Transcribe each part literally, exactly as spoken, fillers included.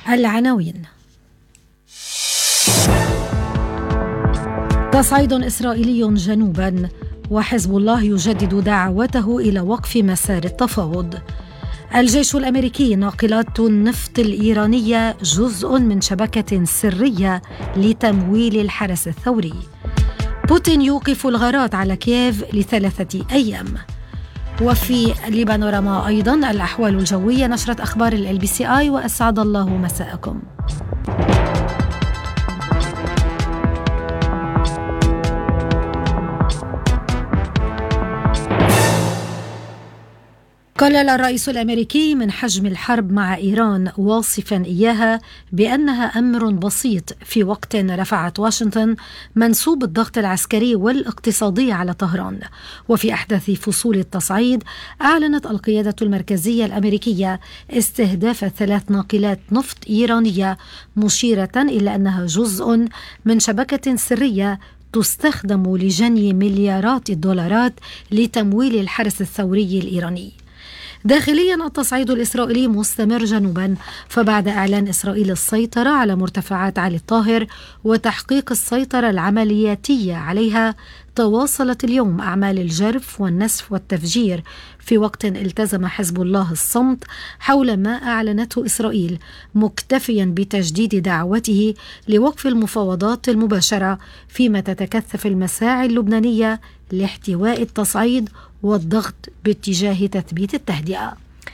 العناوين: تصعيد إسرائيلي جنوبا، وحزب الله يجدد دعوته إلى وقف مسار التفاوض. الجيش الأمريكي: ناقلات النفط الإيرانية جزء من شبكة سرية لتمويل الحرس الثوري. بوتين يوقف الغارات على كييف لثلاثة أيام. وفي لبانوراما أيضا الأحوال الجوية، نشرة أخبار ال بي سي آي، وأسعد الله مساءكم. قلل الرئيس الأمريكي من حجم الحرب مع إيران، واصفا إياها بأنها أمر بسيط، في وقت رفعت واشنطن منسوب الضغط العسكري والاقتصادي على طهران. وفي أحدث فصول التصعيد أعلنت القيادة المركزية الأمريكية استهداف ثلاث ناقلات نفط إيرانية، مشيرة إلى أنها جزء من شبكة سرية تستخدم لجني مليارات الدولارات لتمويل الحرس الثوري الإيراني. داخليا، التصعيد الإسرائيلي مستمر جنوبا، فبعد إعلان إسرائيل السيطرة على مرتفعات علي الطاهر وتحقيق السيطرة العملياتية عليها، تواصلت اليوم أعمال الجرف والنسف والتفجير، في وقت التزم حزب الله الصمت حول ما أعلنته إسرائيل، مكتفيا بتجديد دعوته لوقف المفاوضات المباشرة، فيما تتكثف المساعي اللبنانية لاحتواء التصعيد والضغط باتجاه تثبيت التهدئة.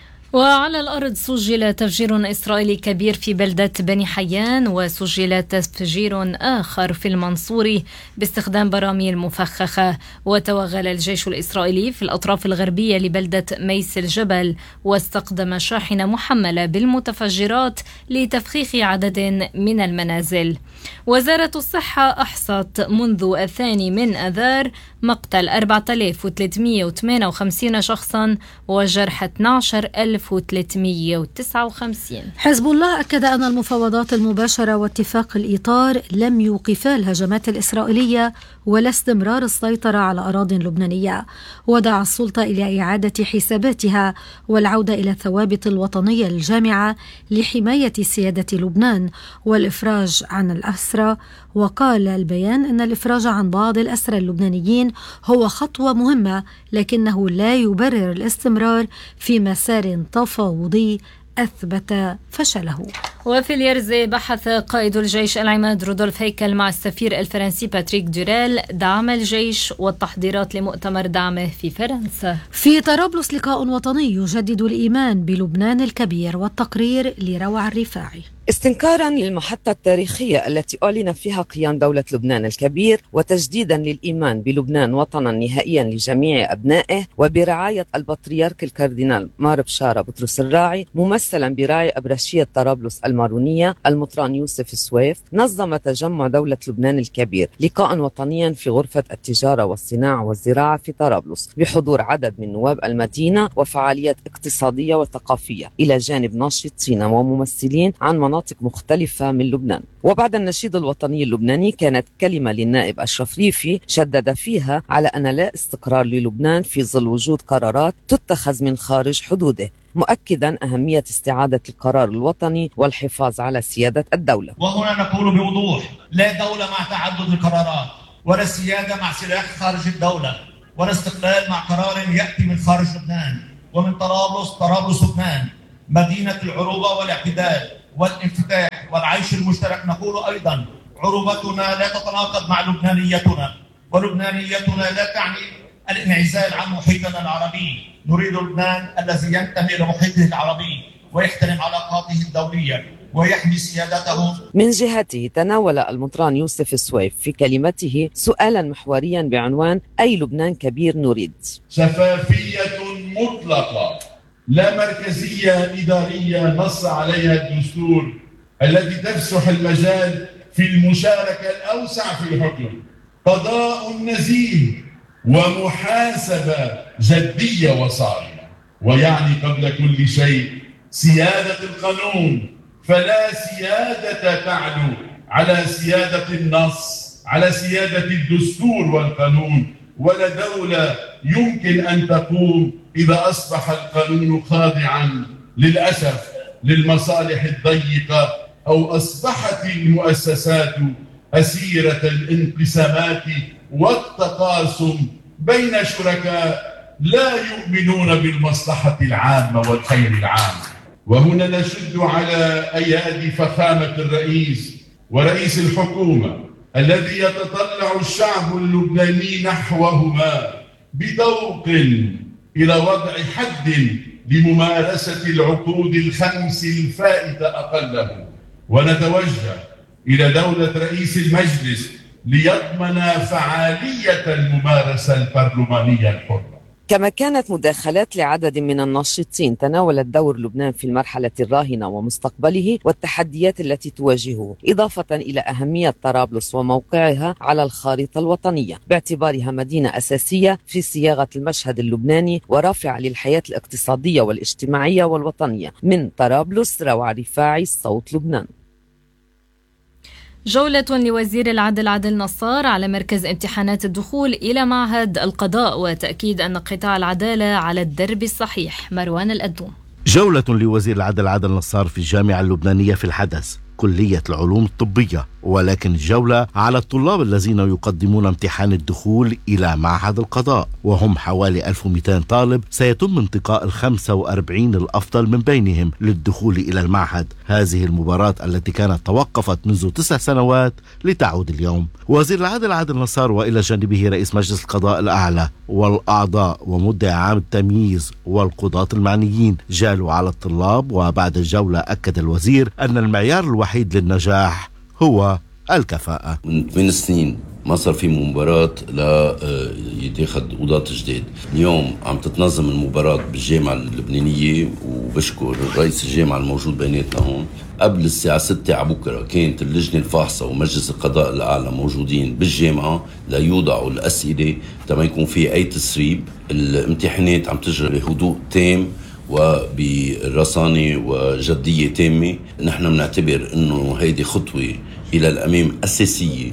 وعلى الأرض سجل تفجير إسرائيلي كبير في بلدة بني حيان، وسجل تفجير آخر في المنصوري باستخدام براميل مفخخة. وتوغل الجيش الإسرائيلي في الأطراف الغربية لبلدة ميس الجبل، واستخدم شاحنة محملة بالمتفجرات لتفخيخ عدد من المنازل. وزارة الصحة أحصت منذ الثاني من أذار مقتل أربعة آلاف وثلاثمئة وثمانية وخمسين شخصا وجرح اثني عشر ألف وثلاثمئة وتسعة وخمسين. حزب الله أكد أن المفاوضات المباشرة واتفاق الإطار لم يوقفا الهجمات الإسرائيلية ولا استمرار السيطرة على أراضٍ لبنانية، ودعا السلطة إلى إعادة حساباتها والعودة إلى الثوابت الوطنية الجامعة لحماية سيادة لبنان والإفراج عن الأسرى. وقال البيان أن الإفراج عن بعض الأسرى اللبنانيين هو خطوة مهمة، لكنه لا يبرر الاستمرار في مسار تفاوضي أثبت فشله. وفي اليرزة بحث قائد الجيش العماد رودولف هيكل مع السفير الفرنسي باتريك دوريل دعم الجيش والتحضيرات لمؤتمر دعمه في فرنسا. في طرابلس لقاء وطني يجدد الإيمان بلبنان الكبير، والتقرير لروعة الرفاعي. استنكارا للمحطة التاريخية التي أعلن فيها قيام دولة لبنان الكبير، وتجديدا للإيمان بلبنان وطنا نهائيا لجميع أبنائه، وبرعاية البطريرك الكاردينال مار بشارة بطرس الراعي ممثلا براعي أبرشية طرابلس المارونية المطران يوسف السويف، نظم تجمع دولة لبنان الكبير لقاء وطنيا في غرفة التجارة والصناعة والزراعة في طرابلس بحضور عدد من نواب المدينة، وفعاليات اقتصادية وثقافية إلى جانب ناشطين وممثلين عن مناطق مختلفة من لبنان. وبعد النشيد الوطني اللبناني كانت كلمة للنائب أشرف ريفي شدد فيها على أن لا استقرار للبنان في ظل وجود قرارات تتخذ من خارج حدوده، مؤكدا أهمية استعادة القرار الوطني والحفاظ على سيادة الدولة. وهنا نقول بوضوح: لا دولة مع تعدد القرارات، ولا سيادة مع سلاح خارج الدولة، ولا استقلال مع قرار يأتي من خارج لبنان ومن طرابلس. طرابلس لبنان مدينة العروبة والاعتدال والانفتاح والعيش المشترك. نقول أيضا: عروبتنا لا تتناقض مع لبنانيتنا، ولبنانيتنا لا تعني الانعزال عن محيطنا العربي. نريد لبنان الذي ينتمي لمحيطه العربي ويحترم علاقاته الدولية ويحمي سيادته. من جهته تناول المطران يوسف السويف في كلمته سؤالا محوريا بعنوان: أي لبنان كبير نريد؟ شفافية مطلقة، لا مركزية إدارية نص عليها الدستور التي تفسح المجال في المشاركة الأوسع في الحكم، قضاء نزيه ومحاسبة جدية وصارمة، ويعني قبل كل شيء سيادة القانون، فلا سيادة تعلو على سيادة النص، على سيادة الدستور والقانون، ولا دولة يمكن أن تقوم إذا أصبح القانون خاضعا للأسف للمصالح الضيقة، أو أصبحت المؤسسات أسيرة الانقسامات والتقاسم بين شركاء لا يؤمنون بالمصلحة العامة والخير العام. وهنا نشد على أيادي فخامة الرئيس ورئيس الحكومة الذي يتطلع الشعب اللبناني نحوهما بذوق إلى وضع حد لممارسة العقود الخمس الفائتة أقله، ونتوجه إلى دولة رئيس المجلس ليضمن فعالية الممارسة البرلمانية الحرة. كما كانت مداخلات لعدد من الناشطين تناولت دور لبنان في المرحلة الراهنة ومستقبله والتحديات التي تواجهه، إضافة إلى أهمية طرابلس وموقعها على الخارطة الوطنية باعتبارها مدينة أساسية في صياغة المشهد اللبناني ورافعة للحياة الاقتصادية والاجتماعية والوطنية. من طرابلس، روعة رفاعي، صوت لبنان. جولة لوزير العدل عادل نصار على مركز امتحانات الدخول إلى معهد القضاء وتأكيد أن قطاع العدالة على الدرب الصحيح. مروان الأدوم. جولة لوزير العدل عادل نصار في الجامعة اللبنانية في الحدث كلية العلوم الطبية، ولكن الجولة على الطلاب الذين يقدمون امتحان الدخول إلى معهد القضاء، وهم حوالي ألف ومئتين طالب سيتم انتقاء الخمسة وأربعين الأفضل من بينهم للدخول إلى المعهد. هذه المباراة التي كانت توقفت منذ تسع سنوات لتعود اليوم. وزير العدل عادل نصار وإلى جانبه رئيس مجلس القضاء الأعلى والأعضاء ومدعي عام التمييز والقضاة المعنيين جالوا على الطلاب. وبعد الجولة أكد الوزير أن المعيار الوحيد للنجاح هو الكفاءة. من ثمان سنين ما صار في مباراة لا يتاخد قضاة جديد. اليوم عم تتنظم المباراة بالجامعة اللبنانية، وبشكر رئيس الجامعة الموجود بيناتنا هون. قبل الساعة ستة عبكرة كانت اللجنة الفاحصة ومجلس القضاء الأعلى موجودين بالجامعة ليوضعوا الأسئلة تما يكون في أي تسريب. الامتحانات عم تجري بهدوء تام وبرصانة وجدية تامة. نحن بنعتبر أنه هيدي خطوة إلى الأمام أساسية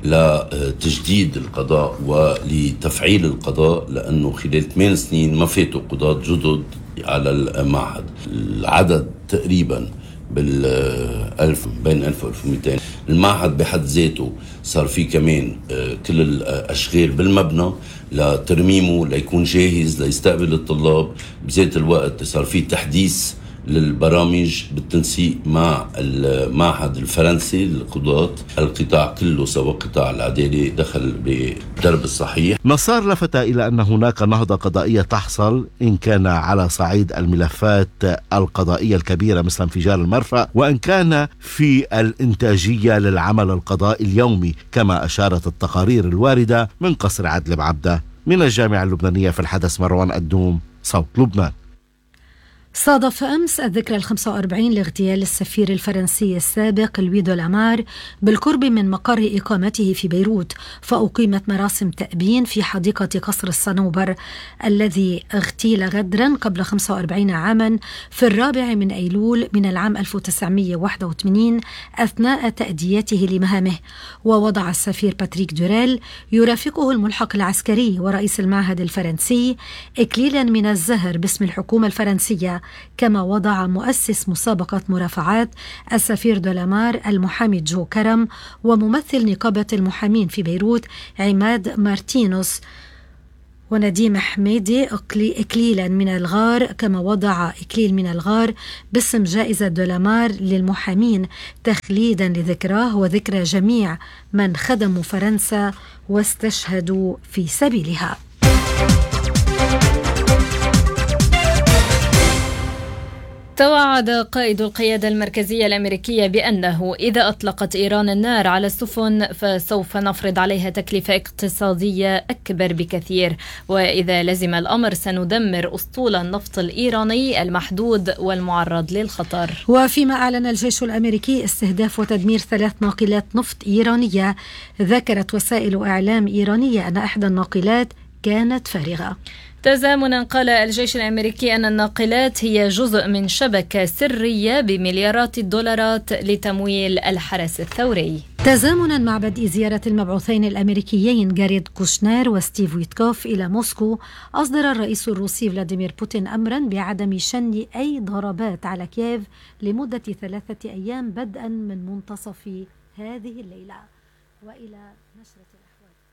لتجديد القضاء ولتفعيل القضاء، لأنه خلال ثمان سنين ما فاتوا قضاة جدد على المعهد. العدد تقريبا بالألف، بين ألف وألف ومئتين. المعهد بحد ذاته صار فيه كمان كل الأشغال بالمبنى لترميمه ليكون جاهز ليستقبل الطلاب. بذات الوقت صار فيه تحديث للبرامج بالتنسيق مع المعهد الفرنسي للقضاة. القطاع كله سواء قطاع العدالة دخل بالدرب الصحيح. نصار لفت إلى أن هناك نهضة قضائية تحصل إن كان على صعيد الملفات القضائية الكبيرة مثل انفجار المرفأ، وإن كان في الإنتاجية للعمل القضائي اليومي، كما أشارت التقارير الواردة من قصر عدل بعبدة. من الجامعة اللبنانية في الحدث، مروان الأدوم، صوت لبنان. صادف أمس الذكرى الخمسة وأربعين لاغتيال السفير الفرنسي السابق لوي دولامار بالقرب من مقر إقامته في بيروت، فأقيمت مراسم تأبين في حديقة قصر الصنوبر الذي اغتيل غدرا قبل خمسة وأربعين عاما في الرابع من أيلول من العام ألف وتسعمئة وواحد وثمانين أثناء تأديته لمهامه. ووضع السفير باتريك دوريل يرافقه الملحق العسكري ورئيس المعهد الفرنسي إكليلا من الزهر باسم الحكومة الفرنسية، كما وضع مؤسس مسابقة مرافعات السفير دولامار المحامي جو كرم وممثل نقابة المحامين في بيروت عماد مارتينوس ونديم حميدي إكليلا من الغار، كما وضع إكليل من الغار باسم جائزة دولامار للمحامين تخليدا لذكراه وذكرى جميع من خدموا فرنسا واستشهدوا في سبيلها. توعد قائد القيادة المركزية الأمريكية بأنه إذا أطلقت إيران النار على السفن فسوف نفرض عليها تكلفة اقتصادية أكبر بكثير، وإذا لزم الأمر سندمر أسطول النفط الإيراني المحدود والمعرض للخطر. وفيما أعلن الجيش الأمريكي استهداف وتدمير ثلاث ناقلات نفط إيرانية، ذكرت وسائل إعلام إيرانية أن إحدى الناقلات كانت فارغة. تزامنا قال الجيش الأمريكي أن الناقلات هي جزء من شبكة سرية بمليارات الدولارات لتمويل الحرس الثوري. تزامنا مع بدء زيارة المبعوثين الأمريكيين جاريد كوشنير وستيف ويتكوف إلى موسكو، أصدر الرئيس الروسي فلاديمير بوتين أمرا بعدم شن أي ضربات على كييف لمدة ثلاثة أيام بدءا من منتصف هذه الليلة. وإلى نشرة الأحوال.